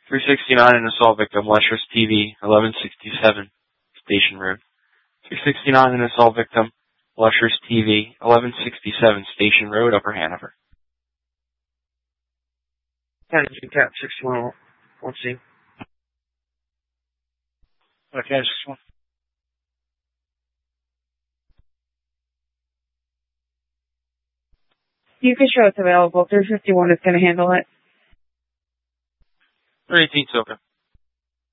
369, an assault victim, Westeros TV, 1167, Station Road. 369, an assault victim, Westeros TV, 1167, Station Road, Upper Hanover. Attention, Cap 61, let's see. Okay, 61. You can show it's available. 351 is going to handle it. 318's open.